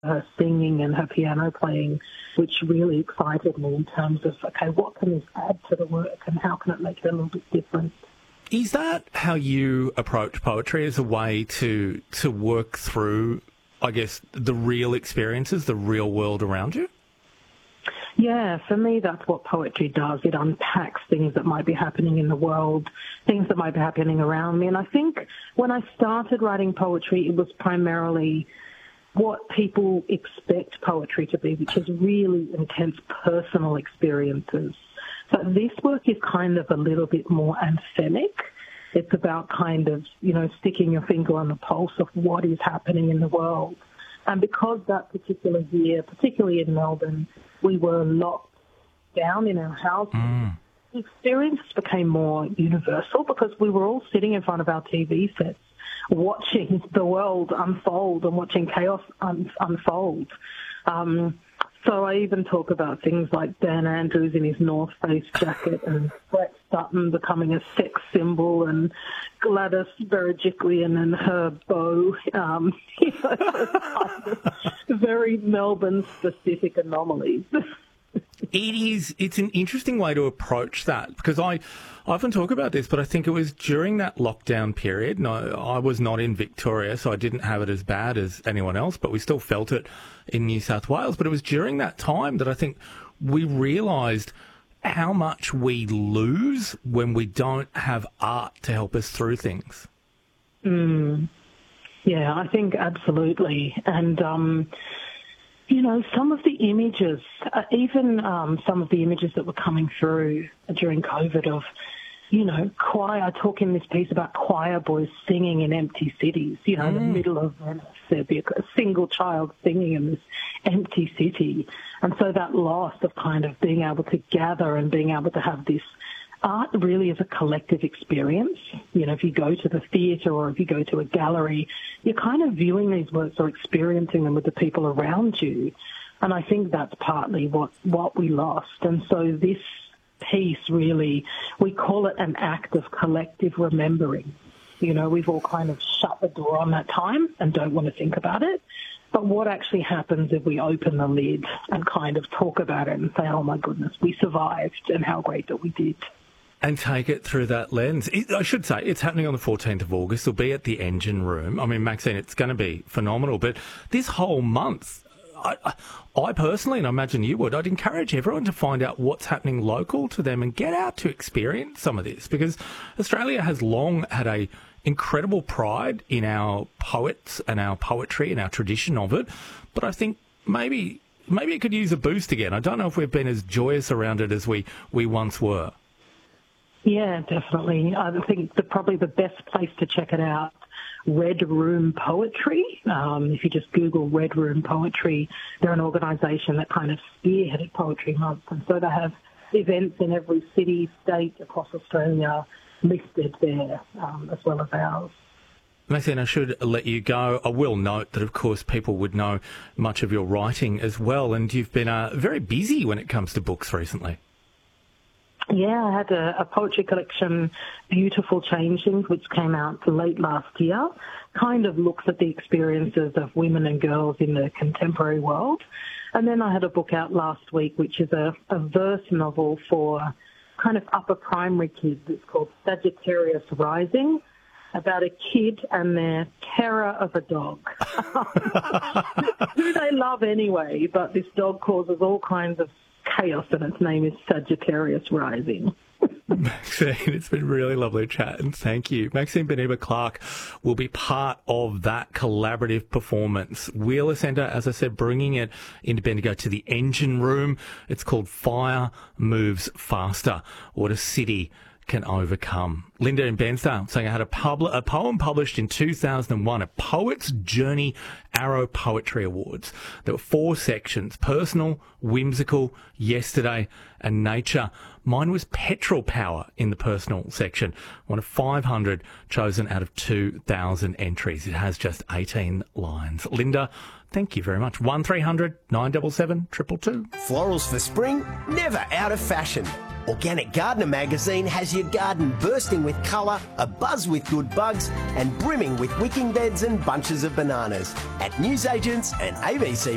her singing and her piano playing, which really excited me in terms of, okay, what can this add to the work and how can it make it a little bit different? Is that how you approach poetry, as a way to work through, I guess, the real experiences, the real world around you? Yeah, for me, that's what poetry does. It unpacks things that might be happening in the world, things that might be happening around me. And I think when I started writing poetry, it was primarily what people expect poetry to be, which is really intense personal experiences. So this work is kind of a little bit more anthemic. It's about kind of, sticking your finger on the pulse of what is happening in the world. And because that particular year, particularly in Melbourne, we were locked down in our houses, the experience became more universal because we were all sitting in front of our TV sets watching the world unfold and watching chaos unfold. So I even talk about things like Dan Andrews in his North Face jacket and Brett Sutton becoming a sex symbol and Gladys Berejiklian and her bow. Very Melbourne-specific anomalies. It's an interesting way to approach that, because I often talk about this, but I think it was during that lockdown period. No, I was not in Victoria, so I didn't have it as bad as anyone else, but we still felt it in New South Wales. But it was during that time that I think we realised how much we lose when we don't have art to help us through things. Yeah, I think absolutely. And some of the images, even some of the images that were coming through during COVID of, choir. I talk in this piece about choir boys singing in empty cities, in the middle of Venice. There'd be a single child singing in this empty city. And so that loss of kind of being able to gather and being able to have this art really is a collective experience. If you go to the theatre or if you go to a gallery, you're kind of viewing these works or experiencing them with the people around you. And I think that's partly what we lost. And so this piece really, we call it an act of collective remembering. We've all kind of shut the door on that time and don't want to think about it. But what actually happens if we open the lid and kind of talk about it and say, oh my goodness, we survived and how great that we did. And take it through that lens. I should say, it's happening on the 14th of August. It'll be at the Engine Room. I mean, Maxine, it's going to be phenomenal. But this whole month, I personally, and I imagine you would, I'd encourage everyone to find out what's happening local to them and get out to experience some of this, because Australia has long had a incredible pride in our poets and our poetry and our tradition of it. But I think maybe it could use a boost again. I don't know if we've been as joyous around it as we once were. Yeah, definitely. I think probably the best place to check it out, Red Room Poetry. If you just Google Red Room Poetry, they're an organisation that kind of spearheaded Poetry Month. And so they have events in every city, state across Australia listed there, as well as ours. Maxine, I should let you go. I will note that, of course, people would know much of your writing as well, and you've been very busy when it comes to books recently. Yeah, I had a poetry collection, Beautiful Changelings, which came out late last year, kind of looks at the experiences of women and girls in the contemporary world. And then I had a book out last week, which is a verse novel for kind of upper primary kids. It's called Sagittarius Rising, about a kid and their terror of a dog. Who they love anyway, but this dog causes all kinds of chaos, and its name is Sagittarius Rising. Maxine, it's been really lovely chat, and thank you. Maxine Beneba-Clarke will be part of that collaborative performance. Wheeler Centre, as I said, bringing it into Bendigo to the Engine Room. It's called Fire Moves Faster, What a City Can Overcome. Linda in Bairnsdale saying I had a poem published in 2001 at Poets Journey Arrow Poetry Awards. There were 4 sections: personal, whimsical, yesterday, and nature. Mine was petrol power in the personal section, one of 500 chosen out of 2,000 entries. It has just 18 lines. Linda, thank you very much. 1300 977 222. Florals for spring, never out of fashion. Organic Gardener magazine has your garden bursting with colour, abuzz with good bugs, and brimming with wicking beds and bunches of bananas. At newsagents and ABC